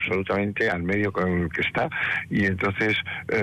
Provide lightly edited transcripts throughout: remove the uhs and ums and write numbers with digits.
absolutamente al medio con el que está, y entonces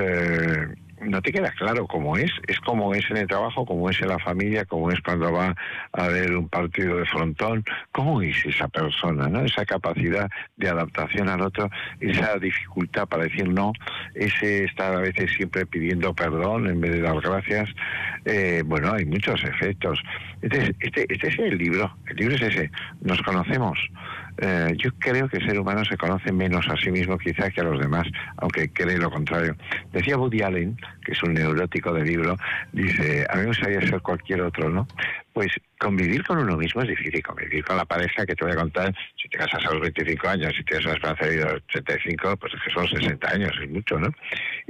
no te queda claro cómo es como es en el trabajo, como es en la familia, como es cuando va a ver un partido de frontón, cómo es esa persona, ¿no? Esa capacidad de adaptación al otro, esa dificultad para decir no, ese estar a veces siempre pidiendo perdón en vez de dar gracias. Bueno, hay muchos efectos. Entonces, este es el libro es ese, nos conocemos. Yo creo que el ser humano se conoce menos a sí mismo quizá que a los demás, aunque cree lo contrario. Decía Woody Allen, que es un neurótico del libro, dice, a mí me gustaría ser cualquier otro, ¿no? Pues convivir con uno mismo es difícil, convivir con la pareja, que te voy a contar, si te casas a los 25 años, si tienes una esperanza de vida de 85, pues es que son 60 años, es mucho, ¿no?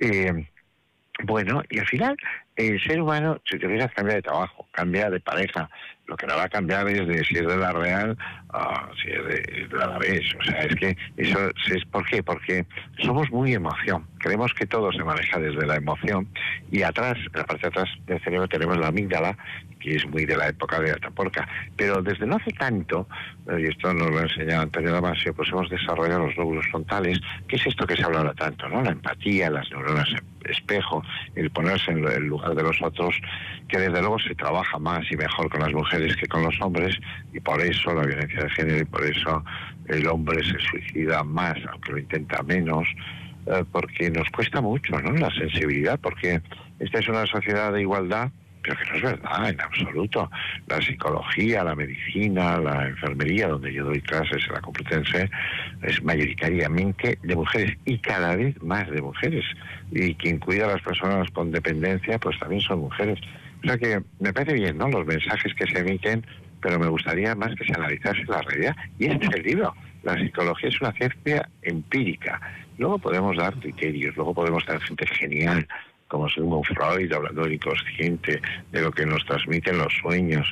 Bueno, y al final, el ser humano, si tuvieras cambia de trabajo, cambia de pareja, lo que no va a cambiar es de si es de la Real a si es de la Alavés. O sea, es que eso es... ¿Por qué? Porque somos muy emoción. Creemos que todo se maneja desde la emoción, y atrás, en la parte de atrás del cerebro, tenemos la amígdala, que es muy de la época de Atapuerca. Pero desde no hace tanto, y esto nos lo ha enseñado Antonio Damasio, pues hemos desarrollado los lóbulos frontales, que es esto que se habla ahora tanto, ¿no? La empatía, las neuronas espejo, el ponerse en el lugar de los otros, que desde luego se trabaja más y mejor con las mujeres que con los hombres, y por eso la violencia de género, y por eso el hombre se suicida más, aunque lo intenta menos, porque nos cuesta mucho, ¿no? La sensibilidad, porque esta es una sociedad de igualdad, pero que no es verdad en absoluto. La psicología, la medicina, la enfermería, donde yo doy clases en la Complutense, es mayoritariamente de mujeres, y cada vez más de mujeres. Y quien cuida a las personas con dependencia, pues también son mujeres. O sea que me parece bien, ¿no?, los mensajes que se emiten, pero me gustaría más que se analizase la realidad. Y este es el libro. La psicología es una ciencia empírica. Luego podemos dar criterios, luego podemos dar gente genial, como Sigmund Freud, hablando del inconsciente, de lo que nos transmiten los sueños.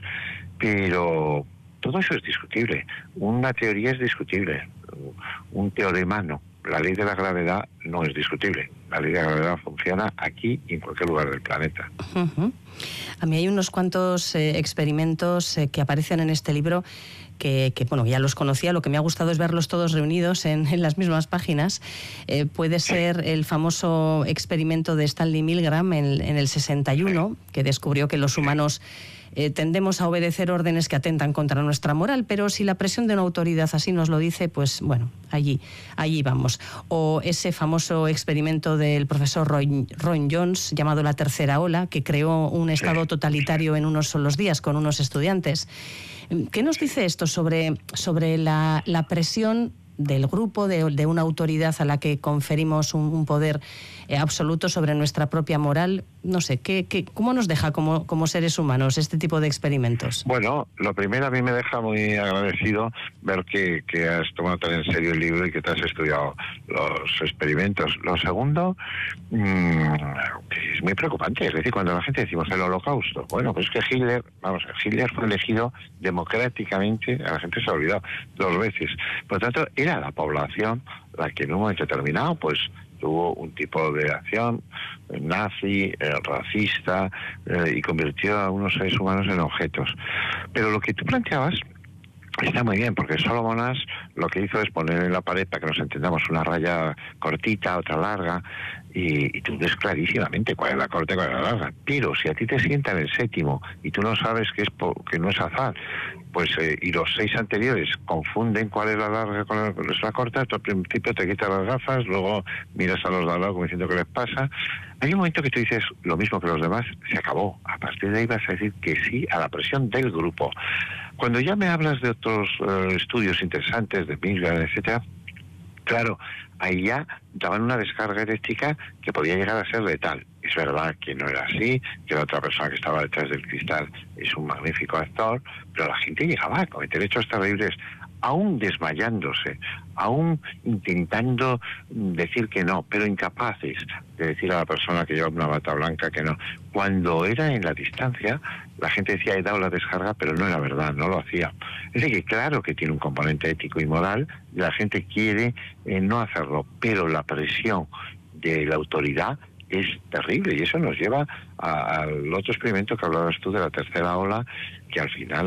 Pero todo eso es discutible. Una teoría es discutible. Un teorema no. La ley de la gravedad no es discutible. La ley de la gravedad funciona aquí y en cualquier lugar del planeta. Uh-huh. A mí hay unos cuantos experimentos que aparecen en este libro que bueno, ya los conocía. Lo que me ha gustado es verlos todos reunidos en las mismas páginas. Puede ser el famoso experimento de Stanley Milgram en el 61, que descubrió que los humanos tendemos a obedecer órdenes que atentan contra nuestra moral, pero si la presión de una autoridad así nos lo dice, pues bueno, allí vamos. O ese famoso experimento del profesor Roy Jones, llamado La Tercera Ola, que creó un estado totalitario en unos solos días con unos estudiantes. ¿Qué nos dice esto sobre la presión del grupo, de una autoridad a la que conferimos un poder absoluto sobre nuestra propia moral? No sé, ¿cómo nos deja como seres humanos este tipo de experimentos? Bueno, lo primero, a mí me deja muy agradecido ver que has tomado tan en serio el libro y que te has estudiado los experimentos. Lo segundo, es muy preocupante. Es decir, cuando la gente decimos el Holocausto, bueno, pues es que Hitler fue elegido democráticamente, a la gente se ha olvidado 2 veces. Por lo tanto, era la población la que en un momento determinado, pues tuvo un tipo de acción nazi, racista, y convirtió a unos seres humanos en objetos. Pero lo que tú planteabas está muy bien, porque Solomon Asch lo que hizo es poner en la pared, para que nos entendamos, una raya cortita, otra larga, y tú ves clarísimamente cuál es la corta y cuál es la larga. Pero si a ti te sientan el 7º y tú no sabes que no es azar, pues y los 6 anteriores confunden cuál es la larga y cuál es la corta, tú al principio te quitas las gafas, luego miras a los de al lado como diciendo qué les pasa. Hay un momento que tú dices lo mismo que los demás, se acabó. A partir de ahí vas a decir que sí a la presión del grupo. Cuando ya me hablas de otros estudios interesantes, de Milgram, etcétera, claro, ahí ya daban una descarga eléctrica que podía llegar a ser letal. Es verdad que no era así, que la otra persona que estaba detrás del cristal es un magnífico actor, pero la gente llegaba a cometer hechos terribles, aún desmayándose, aún intentando decir que no, pero incapaces de decir a la persona que lleva una bata blanca que no. Cuando era en la distancia, la gente decía, he dado la descarga, pero no era verdad, no lo hacía. Es decir, que claro que tiene un componente ético y moral, y la gente quiere no hacerlo, pero la presión de la autoridad es terrible, y eso nos lleva al otro experimento que hablabas tú de la tercera ola, que al final